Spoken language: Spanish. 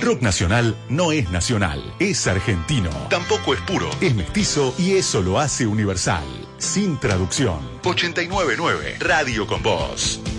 rock nacional no es nacional, es argentino. Tampoco es puro, es mestizo y eso lo hace universal. Sin traducción. 899 Radio con Vos.